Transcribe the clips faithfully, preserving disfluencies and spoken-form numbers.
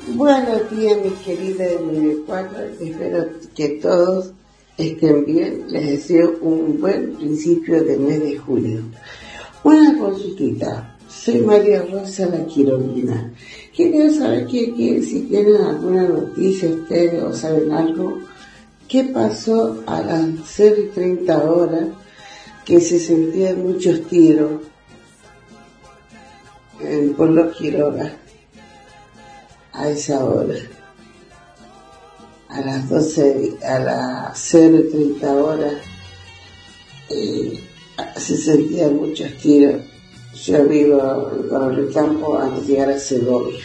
Buenos días, mis queridas de mi cuatro. Espero que todos estén bien. Les deseo un buen principio de mes de julio. Una consultita. Soy María Rosa La Quirolina. Quería saber que, que si tienen alguna noticia ustedes o saben algo. ¿Qué pasó a las cero y treinta horas que se sentían muchos tiros en Pueblo Quiroga? A esa hora, a las doce, a las cero y treinta horas, eh, se sentían muchos tiros. Yo vivo en el campo antes de llegar a Segovia.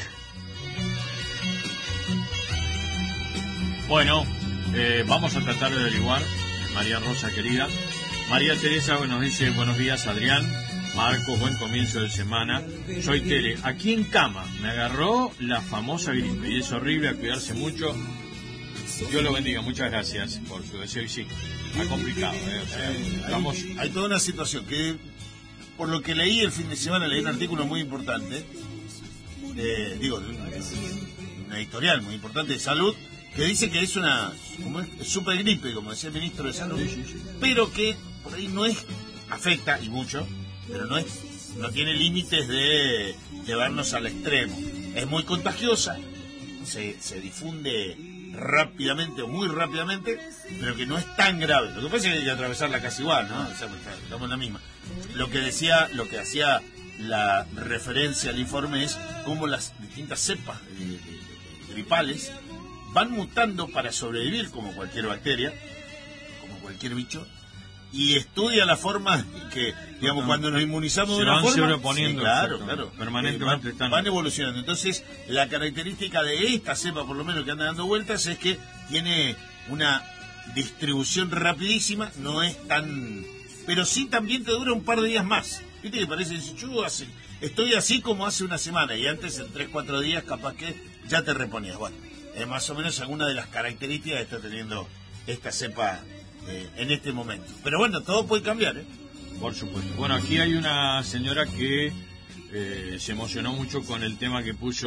Bueno, eh, vamos a tratar de averiguar, María Rosa querida. María Teresa nos dice, buenos días Adrián, Marcos, buen comienzo de semana. Soy Tere, aquí en cama, me agarró la famosa gripe y es horrible, a cuidarse mucho. Dios lo bendiga, muchas gracias por su deseo y sí, está complicado, ¿eh? O sea, estamos... hay, hay toda una situación que, por lo que leí el fin de semana, leí un artículo muy importante, eh, digo, de una, una editorial muy importante de salud, que dice que es una como es, super gripe, como decía el ministro de Salud, pero que por ahí no es, afecta y mucho, pero no es, no tiene límites de llevarnos al extremo. Es muy contagiosa, se, se difunde rápidamente o muy rápidamente, pero que no es tan grave. Lo que pasa es que hay que atravesarla casi igual, ¿no? O sea, estamos en la misma. Lo que decía, lo que hacía la referencia al informe es cómo las distintas cepas de, de, de gripales van mutando para sobrevivir como cualquier bacteria, como cualquier bicho, y estudia la forma que, digamos, cuando nos inmunizamos de una forma, se van sobreponiendo, sí, claro, claro, permanentemente eh, van, están... van evolucionando. Entonces, la característica de esta cepa, por lo menos que anda dando vueltas, es que tiene una distribución rapidísima, no es tan... pero sí también te dura un par de días más. ¿Viste que parece? Yo hace, estoy así como hace una semana, y antes en tres, cuatro días capaz que ya te reponías. Bueno, es más o menos alguna de las características que está teniendo esta cepa eh, en este momento. Pero bueno, todo puede cambiar, ¿eh? Por supuesto. Bueno, aquí hay una señora que eh, se emocionó mucho con el tema que puso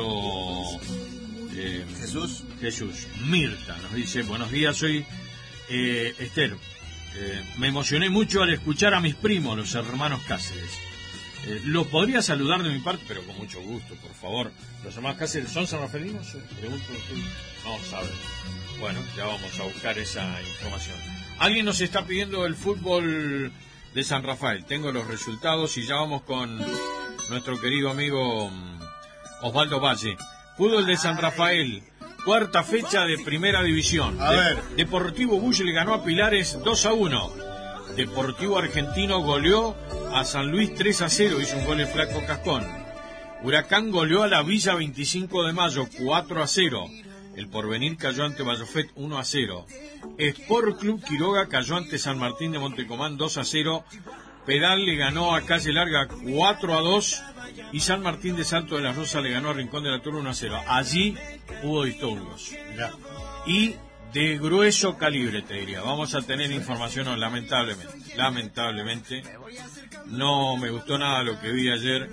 eh, Jesús. Jesús. Mirta nos dice, buenos días, soy eh, Esther. Eh, me emocioné mucho al escuchar a mis primos, los hermanos Cáceres. Eh, ¿Los podría saludar de mi parte? Pero con mucho gusto, por favor. ¿Los hermanos Cáceres son sanrafalinos? Pregunto, no saben. Bueno, ya vamos a buscar esa información. Alguien nos está pidiendo el fútbol de San Rafael. Tengo los resultados y ya vamos con nuestro querido amigo Osvaldo Valle. Fútbol de San Rafael, cuarta fecha de Primera División. A de- ver. Deportivo Bush le ganó a Pilares dos a uno. Deportivo Argentino goleó a San Luis tres a cero, hizo un gol el Flaco Cascón. Huracán goleó a la Villa veinticinco de mayo cuatro a cero. El Porvenir cayó ante Vallofet uno a cero. Sport Club Quiroga cayó ante San Martín de Montecomán dos a cero. Pedal le ganó a Calle Larga cuatro a dos. Y San Martín de Salto de la Rosa le ganó a Rincón de la Torre uno a cero. Allí hubo disturbios. Mirá. Y de grueso calibre, te diría. Vamos a tener información, no, lamentablemente. Lamentablemente. No me gustó nada lo que vi ayer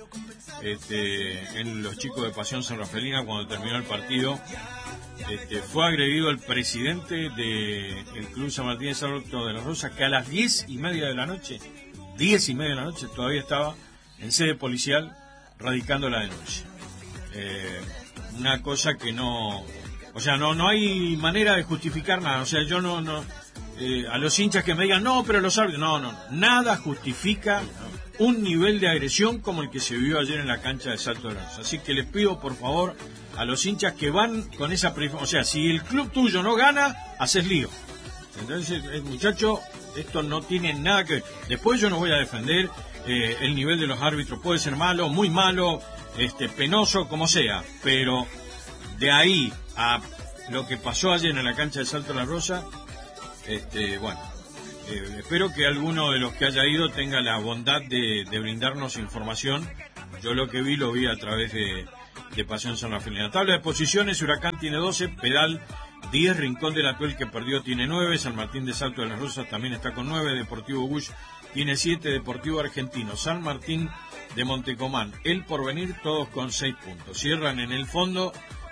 este, en los chicos de Pasión San Rafaelina cuando terminó el partido. Este, fue agredido el presidente del Club San Martín de Salto de la Rosa, que a las diez y media de la noche, diez y media de la noche, todavía estaba en sede policial radicando la denuncia. Eh, una cosa que no... O sea, no no hay manera de justificar nada. O sea, yo no... no eh, a los hinchas que me digan, no, pero los árbitros... No, no, nada justifica un nivel de agresión como el que se vivió ayer en la cancha de Salto de la Rosa. Así que les pido, por favor, a los hinchas que van con esa... pre- O sea, si el club tuyo no gana, haces lío. Entonces, eh, muchacho, esto no tiene nada que ver. Después yo no voy a defender eh, el nivel de los árbitros. Puede ser malo, muy malo, este, penoso, como sea. Pero de ahí a lo que pasó ayer en la cancha de Salto de la Rosa, este, bueno, eh, espero que alguno de los que haya ido tenga la bondad de, de brindarnos información. Yo lo que vi, lo vi a través de, de Pasión San Rafael. En la tabla de posiciones, Huracán tiene doce, Pedal diez, Rincón de la Tuel, que perdió, tiene nueve, San Martín de Salto de las Rosas también está con nueve, Deportivo Bush tiene siete, Deportivo Argentino, San Martín de Montecomán, El Porvenir, todos con seis puntos. Cierran en el fondo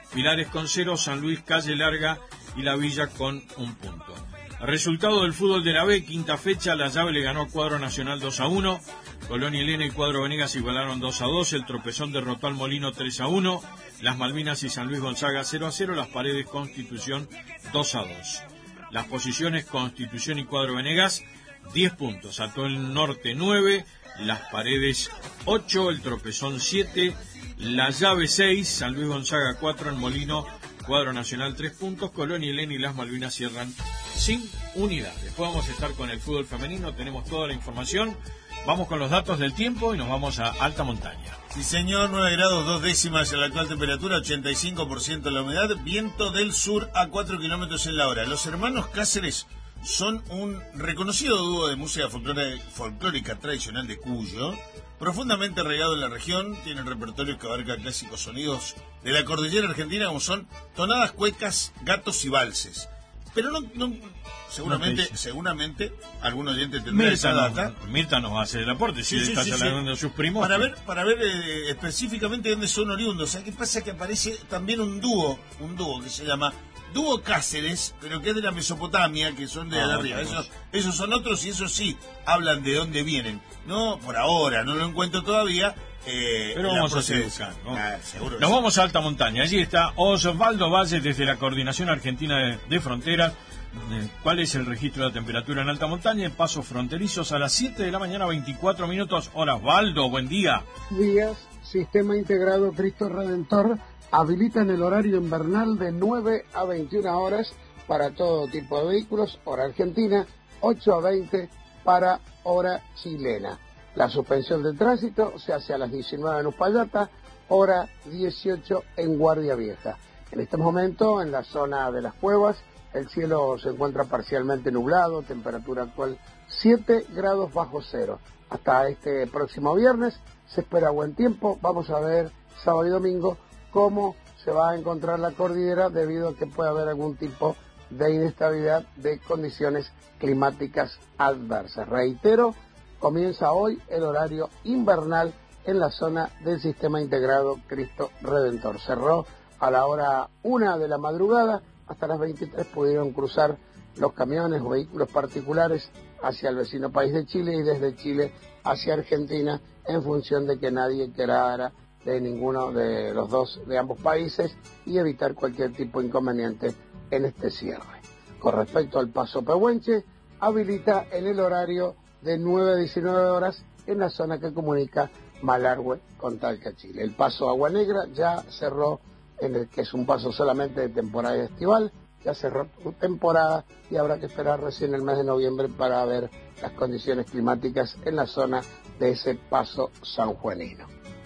Pilares con cero, San Luis, Calle Larga y La Villa con un punto. Resultado del fútbol de la B, quinta fecha, La Llave le ganó Cuadro Nacional dos a uno, Colonia Elena y Cuadro Venegas igualaron dos a dos, el Tropezón derrotó al Molino tres a uno, Las Malvinas y San Luis Gonzaga cero a cero, Las Paredes Constitución dos a dos. Las posiciones Constitución y Cuadro Venegas, diez puntos, Atol Norte nueve, Las Paredes ocho, el Tropezón siete, La Llave seis, San Luis Gonzaga cuatro, el Molino, Cuadro Nacional tres puntos, Colonia Elena y Las Malvinas cierran sin unidades. Después vamos a estar con el fútbol femenino, tenemos toda la información. Vamos con los datos del tiempo y nos vamos a alta montaña. Sí, señor, nueve grados, dos décimas en la actual temperatura, ochenta y cinco por ciento la humedad, viento del sur a cuatro kilómetros en la hora. Los hermanos Cáceres son un reconocido dúo de música folclórica tradicional de Cuyo, profundamente arraigado en la región. Tienen repertorios que abarca clásicos sonidos de la cordillera argentina, como son tonadas, cuecas, gatos y valses. Pero no, no seguramente, no seguramente algún oyente tendrá Mirta esa nos, data. Mirta nos va a hacer el aporte, si Sí, sí, está sí, hablando sí. de sus primos. Para ver, para ver eh, específicamente dónde son oriundos. O sea, ¿qué pasa? Que aparece también un dúo, un dúo que se llama Dúo Cáceres, pero que es de la Mesopotamia, que son de Ah, allá arriba. bueno. Esos, esos son otros y esos sí hablan de dónde vienen. No, por ahora, no lo encuentro todavía. Eh, Pero la vamos a seguir procedencia. buscando, ¿no? Ah, seguro que Nos sí. vamos a alta montaña. Allí está Osvaldo Valle desde la Coordinación Argentina de, de Fronteras. Eh, ¿Cuál es el registro de la temperatura en alta montaña? En pasos fronterizos a las siete de la mañana, veinticuatro minutos. Hola Osvaldo, buen día. Días, Sistema Integrado Cristo Redentor habilita en el horario invernal de nueve a veintiuna horas para todo tipo de vehículos, hora argentina, ocho a veinte para hora chilena. La suspensión del tránsito se hace a las diecinueve en Uspallata, hora dieciocho en Guardia Vieja. En este momento, en la zona de las Cuevas, el cielo se encuentra parcialmente nublado, temperatura actual siete grados bajo cero. Hasta este próximo viernes se espera buen tiempo. Vamos a ver sábado y domingo cómo se va a encontrar la cordillera debido a que puede haber algún tipo de inestabilidad de condiciones climáticas adversas. Reitero, comienza hoy el horario invernal en la zona del Sistema Integrado Cristo Redentor. Cerró a la hora una de la madrugada, hasta las veintitrés pudieron cruzar los camiones o vehículos particulares hacia el vecino país de Chile y desde Chile hacia Argentina, en función de que nadie quedara de ninguno de los dos de ambos países y evitar cualquier tipo de inconveniente en este cierre. Con respecto al paso Pehuenche, habilita en el horario de nueve a diecinueve horas en la zona que comunica Malargüe con Talca, Chile. El paso Agua Negra ya cerró, en el que es un paso solamente de temporada estival, ya cerró su temporada y habrá que esperar recién el mes de noviembre para ver las condiciones climáticas en la zona de ese paso sanjuanino.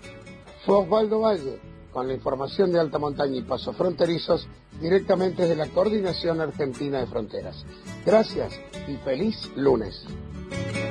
Fue Osvaldo Valle con la información de alta montaña y pasos fronterizos directamente desde la Coordinación Argentina de Fronteras. Gracias y feliz lunes.